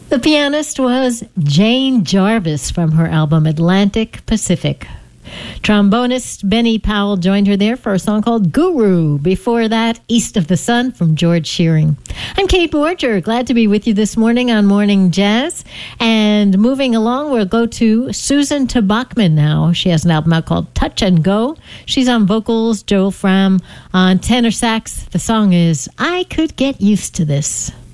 The pianist was Jane Jarvis from her album Atlantic Pacific. Trombonist Benny Powell joined her there for a song called Guru. Before that, East of the Sun from George Shearing. I'm Kate Borger. Glad to be with you this morning on Morning Jazz. And moving along, we'll go to Susan Tabachman now. She has an album out called Touch and Go. She's on vocals, Joel Fram on tenor sax. The song is I Could Get Used to This.